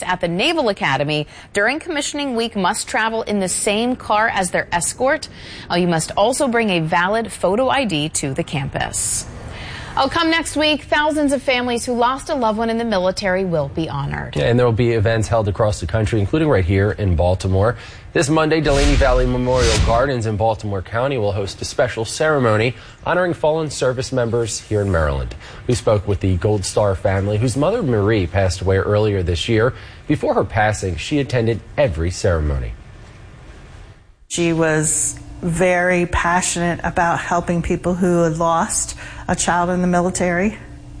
at the Naval Academy during commissioning week must travel in the same car as their escort. You must also bring a valid photo ID to the campus. Come next week, thousands of families who lost a loved one in the military will be honored. Yeah, and there will be events held across the country, including right here in Baltimore. This Monday, Delaney Valley Memorial Gardens in Baltimore County will host a special ceremony honoring fallen service members here in Maryland. We spoke with the Gold Star family, whose mother Marie passed away earlier this year. Before her passing, she attended every ceremony. She was very passionate about helping people who had lost a child in the military.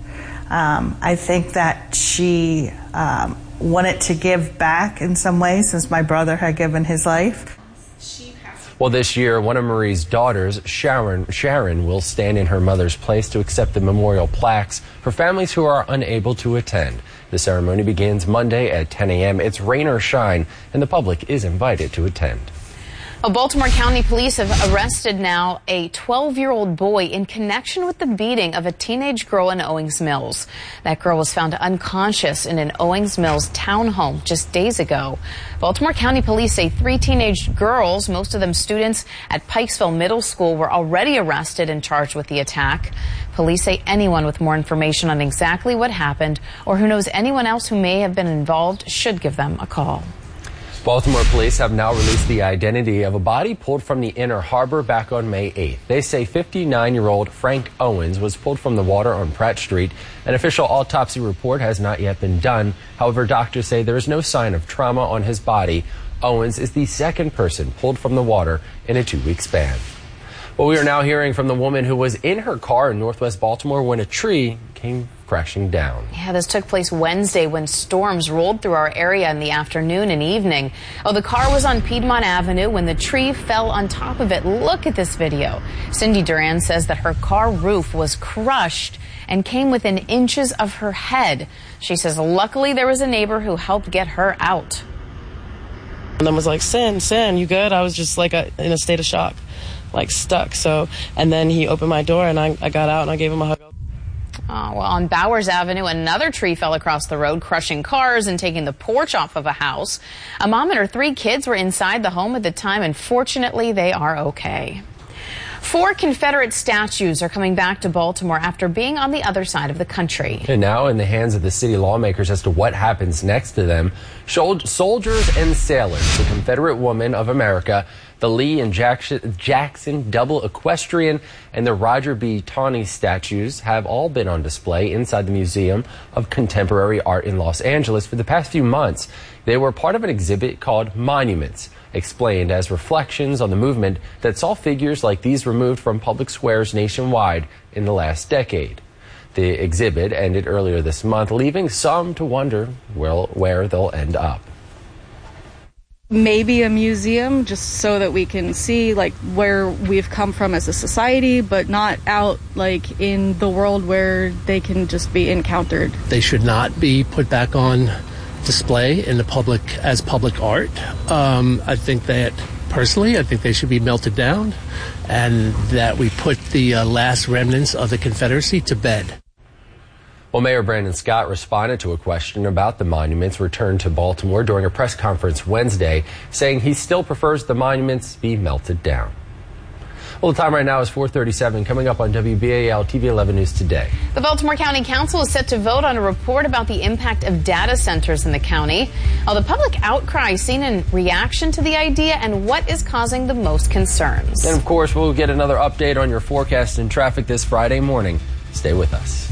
I think that she wanted to give back in some ways, since my brother had given his life. Well, this year, one of Marie's daughters, Sharon, will stand in her mother's place to accept the memorial plaques for families who are unable to attend. The ceremony begins Monday at 10 a.m. It's rain or shine, and the public is invited to attend. Baltimore County Police have arrested now a 12-year-old boy in connection with the beating of a teenage girl in Owings Mills. That girl was found unconscious in an Owings Mills townhome just days ago. Baltimore County Police say 3 teenage girls, most of them students at Pikesville Middle School, were already arrested and charged with the attack. Police say anyone with more information on exactly what happened or who knows anyone else who may have been involved should give them a call. Baltimore police have now released the identity of a body pulled from the Inner Harbor back on May 8th. They say 59-year-old Frank Owens was pulled from the water on Pratt Street. An official autopsy report has not yet been done. However, doctors say there is no sign of trauma on his body. Owens is the second person pulled from the water in a 2-week span. Well, we are now hearing from the woman who was in her car in Northwest Baltimore when a tree came crashing down. Yeah, this took place Wednesday when storms rolled through our area in the afternoon and evening. The car was on Piedmont Avenue when the tree fell on top of it. Look at this video. Cindy Duran says that her car roof was crushed and came within inches of her head. She says luckily there was a neighbor who helped get her out. And then was like, Sin, you good? I was just like in a state of shock, like stuck. And then he opened my door and I got out and I gave him a hug. Well, on Bowers Avenue, another tree fell across the road, crushing cars and taking the porch off of a house. A mom and her 3 kids were inside the home at the time, and fortunately, they are okay. 4 Confederate statues are coming back to Baltimore after being on the other side of the country. And now in the hands of the city lawmakers as to what happens next to them. Soldiers and sailors, the Confederate Women of America, the Lee and Jackson Double Equestrian, and the Roger B. Taney statues have all been on display inside the Museum of Contemporary Art in Los Angeles for the past few months. They were part of an exhibit called Monuments, explained as reflections on the movement that saw figures like these removed from public squares nationwide in the last decade. The exhibit ended earlier this month, leaving some to wonder where they'll end up. Maybe a museum, just so that we can see like where we've come from as a society, but not out like in the world where they can just be encountered. They should not be put back on display in the public as public art. I think that personally, I think they should be melted down and that we put the last remnants of the Confederacy to bed. Well, Mayor Brandon Scott responded to a question about the monuments returned to Baltimore during a press conference Wednesday, saying he still prefers the monuments be melted down. Well, the time right now is 4:37. Coming up on WBAL TV 11 News Today. The Baltimore County Council is set to vote on a report about the impact of data centers in the county. The public outcry seen in reaction to the idea and what is causing the most concerns. And of course, we'll get another update on your forecast and traffic this Friday morning. Stay with us.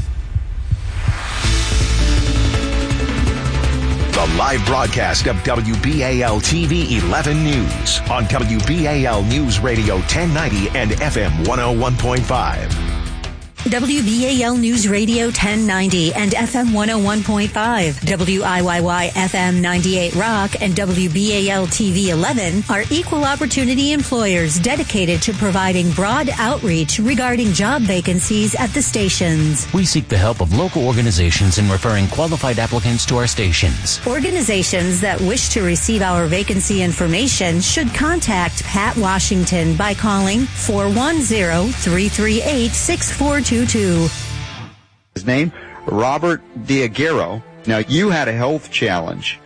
The live broadcast of WBAL TV 11 News on WBAL News Radio 1090 and FM 101.5. WBAL News Radio 1090 and FM 101.5, WIYY FM 98 Rock and WBAL TV 11 are equal opportunity employers dedicated to providing broad outreach regarding job vacancies at the stations. We seek the help of local organizations in referring qualified applicants to our stations. Organizations that wish to receive our vacancy information should contact Pat Washington by calling 410-338-6422. His name, Robert Diaguero. Now, you had a health challenge.